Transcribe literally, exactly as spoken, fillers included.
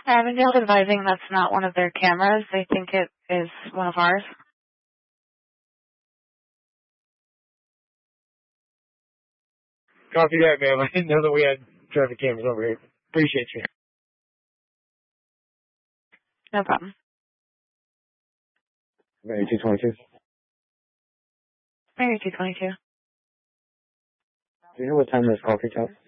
Avondale's advising that's not one of their cameras. They think it is one of ours. Copy that, ma'am. I didn't know that we had traffic cameras over here. Appreciate you. No problem. Mary two twenty-two. Mary two twenty-two. Do you know what time this call kicked out?